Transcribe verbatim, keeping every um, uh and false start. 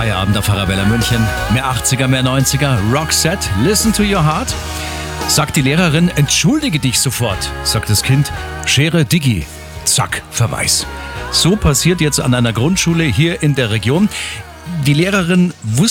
Feierabend auf Arabella München. Mehr achtziger, mehr neunziger. Roxette, Listen to Your Heart. Sagt die Lehrerin, entschuldige dich sofort. Sagt das Kind, Schere Diggi. Zack, Verweis. So passiert jetzt an einer Grundschule hier in der Region. Die Lehrerin wusste